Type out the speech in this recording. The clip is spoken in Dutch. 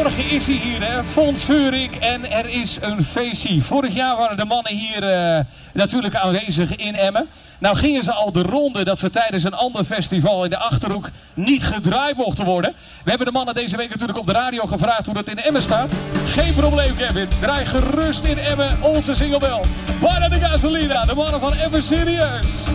Morgen is hij hier, hè? Fons Vuurik en er is een feestje. Vorig jaar waren de mannen hier natuurlijk aanwezig in Emmen. Nou gingen ze al de ronde dat ze tijdens een ander festival in de Achterhoek niet gedraaid mochten worden. We hebben de mannen deze week natuurlijk op de radio gevraagd hoe dat in Emmen staat. Geen probleem, Kevin. Draai gerust in Emmen onze single bell. Para de Gasolina, de mannen van Even Serieus.